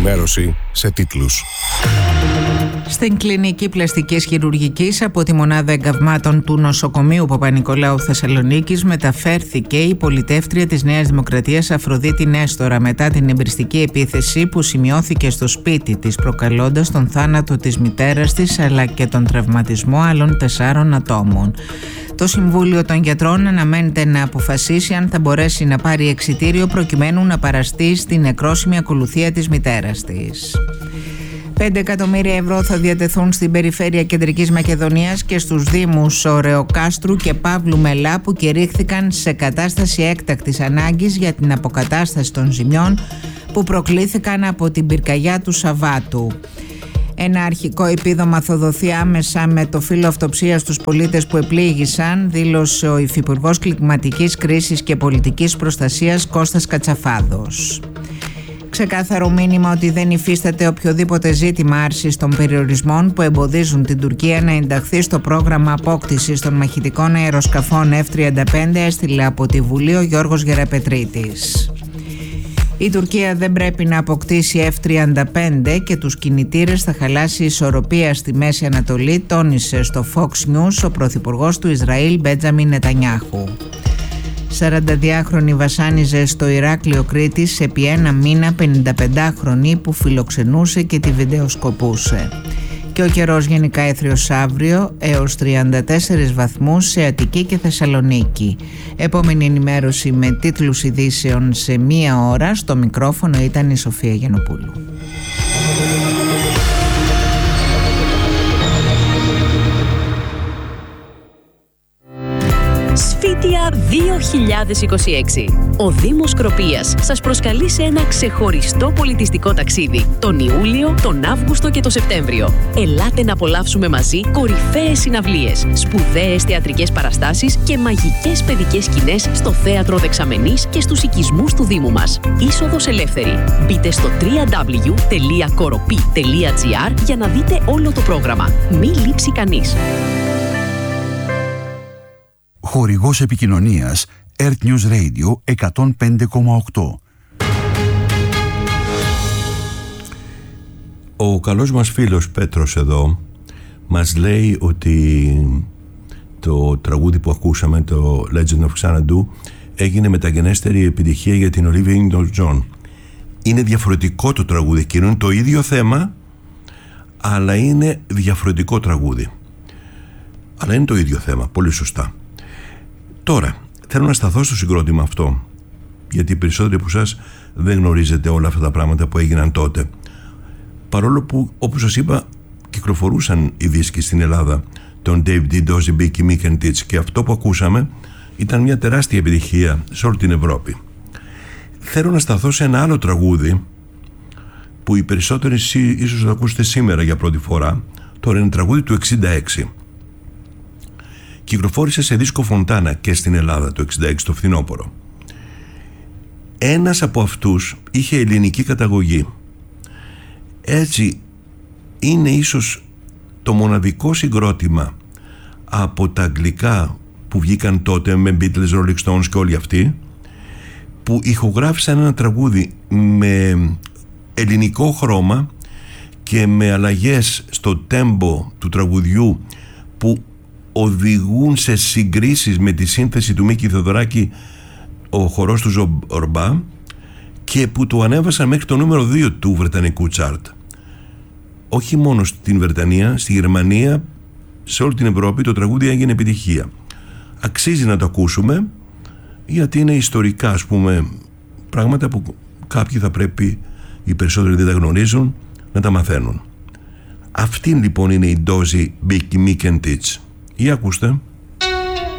Ενημέρωση σε τίτλους. Στην κλινική πλαστικής χειρουργικής από τη μονάδα εγκαυμάτων του νοσοκομείου Παπα-Νικολάου Θεσσαλονίκης μεταφέρθηκε η πολιτεύτρια της Νέας Δημοκρατίας Αφροδίτη Νέστορα μετά την εμπριστική επίθεση που σημειώθηκε στο σπίτι της, προκαλώντας τον θάνατο της μητέρας της αλλά και τον τραυματισμό άλλων 4 ατόμων. Το Συμβούλιο των Γιατρών αναμένεται να αποφασίσει αν θα μπορέσει να πάρει εξιτήριο προκειμένου να παραστεί στην νεκρόσιμη ακολουθία της μητέρας της. 5 εκατομμύρια ευρώ θα διατεθούν στην περιφέρεια Κεντρικής Μακεδονίας και στους δήμους Ωρεοκάστρου και Παύλου Μελά που κηρύχθηκαν σε κατάσταση έκτακτης ανάγκης για την αποκατάσταση των ζημιών που προκλήθηκαν από την πυρκαγιά του Σαββάτου. Ένα αρχικό επίδομα θα δοθεί άμεσα με το φύλλο αυτοψίας στους πολίτες που επλήγησαν, δήλωσε ο Υφυπουργός Κλιματικής Κρίσης και Πολιτικής Προστασίας Κώστας Κατσαφάδος. Ξεκάθαρο μήνυμα ότι δεν υφίσταται οποιοδήποτε ζήτημα άρσης των περιορισμών που εμποδίζουν την Τουρκία να ενταχθεί στο πρόγραμμα απόκτησης των μαχητικών αεροσκαφών F-35, έστειλε από τη Βουλή ο Γιώργος Γεραπετρίτης. Η Τουρκία δεν πρέπει να αποκτήσει F-35 και τους κινητήρες θα χαλάσει ισορροπία στη Μέση Ανατολή, τόνισε στο Fox News ο πρωθυπουργός του Ισραήλ Μπέντζαμιν Νετανιάχου. 42χρονη βασάνιζε στο Ηράκλειο Κρήτης επί 1 μήνα 55χρονη που φιλοξενούσε και τη βιντεοσκοπούσε. Και ο καιρός γενικά έθριος αύριο έως 34 βαθμούς σε Αττική και Θεσσαλονίκη. Επόμενη ενημέρωση με τίτλους ειδήσεων σε 1 ώρα. Στο μικρόφωνο ήταν η Σοφία Γενοπούλου. Σφίτια 2026. Ο Δήμος Κροπίας σας προσκαλεί σε ένα ξεχωριστό πολιτιστικό ταξίδι τον Ιούλιο, τον Αύγουστο και τον Σεπτέμβριο. Ελάτε να απολαύσουμε μαζί κορυφαίες συναυλίες, σπουδαίες θεατρικές παραστάσεις και μαγικές παιδικές σκηνές στο Θέατρο Δεξαμενής και στους οικισμούς του Δήμου μας. Είσοδος ελεύθερη. Μπείτε στο www.koropi.gr για να δείτε όλο το πρόγραμμα. Μη λείψει κανείς. Χορηγός επικοινωνίας Earth News Radio 105,8. Ο καλός μας φίλος Πέτρος εδώ μας λέει ότι το τραγούδι που ακούσαμε, το Legend of Xanadu, έγινε μεταγενέστερη επιτυχία για την Olivia Newton-John. Είναι διαφορετικό το τραγούδι εκείνο, είναι το ίδιο θέμα, αλλά είναι διαφορετικό τραγούδι. Αλλά είναι το ίδιο θέμα, πολύ σωστά. Τώρα, θέλω να σταθώ στο συγκρότημα αυτό, γιατί οι περισσότεροι από εσάς δεν γνωρίζετε όλα αυτά τα πράγματα που έγιναν τότε. Παρόλο που, όπως σας είπα, κυκλοφορούσαν οι δίσκοι στην Ελλάδα των Dave D. Dozy, Bicky Mick and Titch, και αυτό που ακούσαμε ήταν μια τεράστια επιτυχία σε όλη την Ευρώπη. Θέλω να σταθώ σε ένα άλλο τραγούδι που οι περισσότεροι ίσως το ακούσετε σήμερα για πρώτη φορά. Τώρα είναι τραγούδι του 66. Κυκλοφόρησε σε δίσκο Φοντάνα και στην Ελλάδα το 66, το φθινόπωρο. Ένας από αυτούς είχε ελληνική καταγωγή. Έτσι είναι ίσως το μοναδικό συγκρότημα από τα αγγλικά που βγήκαν τότε με Beatles, Rolling Stones και όλοι αυτοί, που ηχογράφησαν ένα τραγούδι με ελληνικό χρώμα και με αλλαγές στο τέμπο του τραγουδιού που οδηγούν σε συγκρίσεις με τη σύνθεση του Μίκη Θεοδωράκη, ο χορός του Ζορμπά, και που το ανέβασαν μέχρι το νούμερο 2 του βρετανικού τσάρτ. Όχι μόνο στην Βρετανία, στη Γερμανία, σε όλη την Ευρώπη το τραγούδι έγινε επιτυχία. Αξίζει να το ακούσουμε, γιατί είναι ιστορικά, ας πούμε, πράγματα που κάποιοι θα πρέπει, οι περισσότεροι δεν τα γνωρίζουν, να τα μαθαίνουν. Αυτή λοιπόν είναι η Dozy, Bicky Mick and Titch. Ή ακούστε.